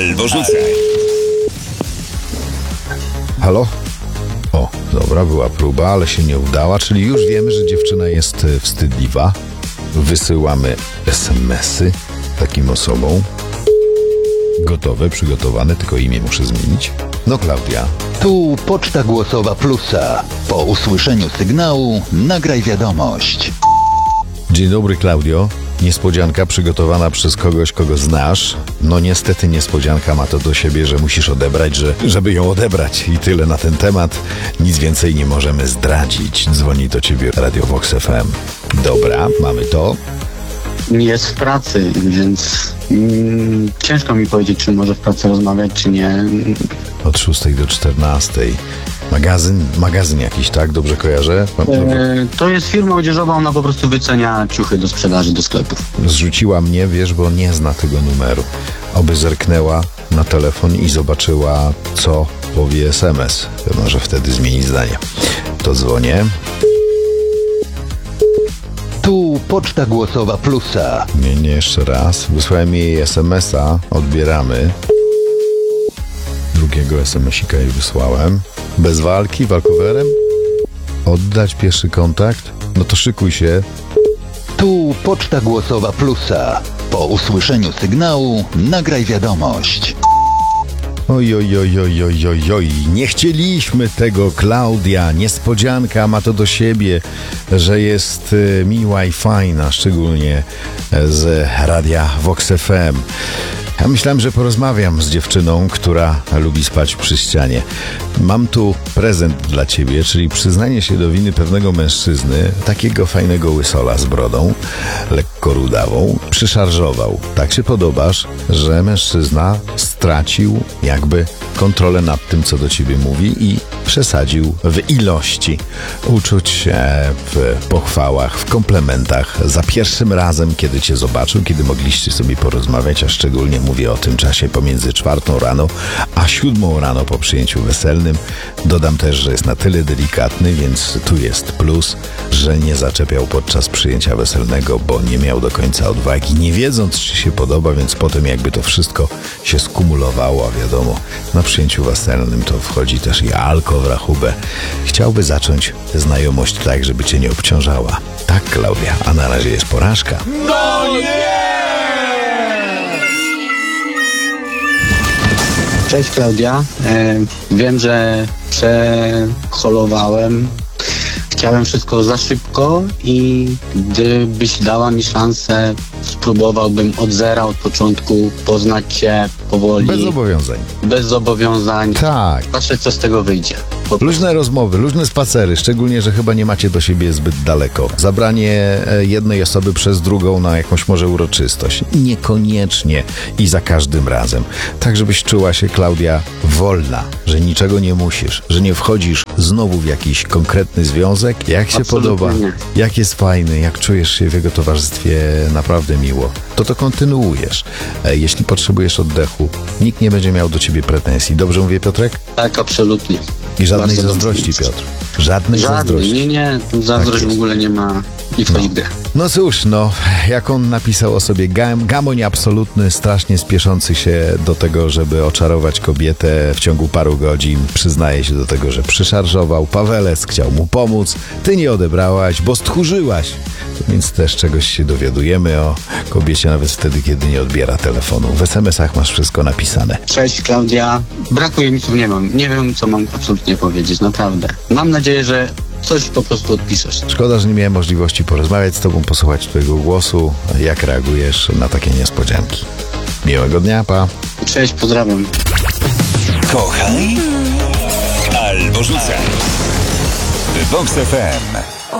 albo rzucaj. Halo? O, dobra, była próba, ale się nie udała, czyli już wiemy, że dziewczyna jest wstydliwa. Wysyłamy SMS-y takim osobom. Gotowe, przygotowane, tylko imię muszę zmienić. No, Klaudia. Tu Poczta Głosowa Plusa. Po usłyszeniu sygnału nagraj wiadomość. Dzień dobry, Klaudio. Niespodzianka przygotowana przez kogoś, kogo znasz. No niestety niespodzianka ma to do siebie, że musisz odebrać, żeby ją odebrać. I tyle na ten temat. Nic więcej nie możemy zdradzić. Dzwoni do ciebie Radio Vox FM. Dobra, mamy to. Jest w pracy, więc ciężko mi powiedzieć, czy może w pracy rozmawiać, czy nie. Od 6 do 14. Magazyn jakiś, tak? Dobrze kojarzę? To jest firma odzieżowa, ona po prostu wycenia ciuchy do sprzedaży, do sklepów. Zrzuciła mnie, wiesz, bo nie zna tego numeru. Oby zerknęła na telefon i zobaczyła, co powie SMS. Może wtedy zmieni zdanie. To dzwonię. Tu Poczta Głosowa Plusa. Nie, jeszcze raz. Wysłałem jej SMS-a. Odbieramy. Drugiego SMS-ika jej wysłałem. Bez walki, walkowerem. Oddać pierwszy kontakt. No to szykuj się. Tu Poczta Głosowa Plusa. Po usłyszeniu sygnału nagraj wiadomość. Oj, nie chcieliśmy tego, Klaudia. Niespodzianka ma to do siebie, że jest miła i fajna, szczególnie z radia Vox FM. Ja myślałem, że porozmawiam z dziewczyną, która lubi spać przy ścianie. Mam tu prezent dla ciebie, czyli przyznanie się do winy pewnego mężczyzny, takiego fajnego łysola z brodą, lekko rudawą, przyszarżował. Tak się podobasz, że mężczyzna stracił jakby kontrolę nad tym, co do ciebie mówi i przesadził w ilości. Uczuć się w pochwałach, w komplementach za pierwszym razem, kiedy cię zobaczył, kiedy mogliście sobie porozmawiać, a szczególnie mówię o tym czasie pomiędzy 4 rano a 7 rano po przyjęciu weselnym. Dodam też, że jest na tyle delikatny, więc tu jest plus, że nie zaczepiał podczas przyjęcia weselnego, bo nie miał do końca odwagi, nie wiedząc, czy się podoba, więc potem jakby to wszystko się skumulowało, a wiadomo, na przyjęciu weselnym to wchodzi też i alko w rachubę. Chciałby zacząć znajomość tak, żeby cię nie obciążała. Tak, Klaudia, a na razie jest porażka. No nie! Cześć Klaudia, wiem, że przeholowałem. Chciałem wszystko za szybko i gdybyś dała mi szansę, spróbowałbym od zera, od początku poznać cię powoli. Bez zobowiązań. Bez zobowiązań. Tak. Patrzę, co z tego wyjdzie. Luźne rozmowy, luźne spacery, szczególnie, że chyba nie macie do siebie zbyt daleko. Zabranie jednej osoby przez drugą na jakąś może uroczystość. Niekoniecznie i za każdym razem. Tak, żebyś czuła się, Klaudia, wolna, że niczego nie musisz, że nie wchodzisz znowu w jakiś konkretny związek. Jak się Absolutnie podoba, nie. jak jest fajny, jak czujesz się w jego towarzystwie naprawdę miło, to kontynuujesz. Jeśli potrzebujesz oddechu, nikt nie będzie miał do ciebie pretensji. Dobrze mówię, Piotrek? Tak, absolutnie. I żadnej Bardzo zazdrości, dobrze. Piotr. Żadnej zazdrości. Nie, zazdrość Tak w ogóle nie ma i wchodzi w grę. No cóż, jak on napisał o sobie, gamoń absolutny, strasznie spieszący się do tego, żeby oczarować kobietę w ciągu paru godzin. Przyznaje się do tego, że przyszarżował. Pawelec chciał mu pomóc. Ty nie odebrałaś, bo stchórzyłaś. Więc też czegoś się dowiadujemy o kobiecie nawet wtedy, kiedy nie odbiera telefonu. W SMS-ach masz wszystko napisane. Cześć Klaudia, brakuje mi słów, nie wiem co mam absolutnie powiedzieć, naprawdę. Mam nadzieję, że coś po prostu odpiszesz. Szkoda, że nie miałem możliwości porozmawiać z tobą, posłuchać twojego głosu. Jak reagujesz na takie niespodzianki? Miłego dnia, pa! Cześć, pozdrawiam. Kochaj albo rzucaj. Vox FM.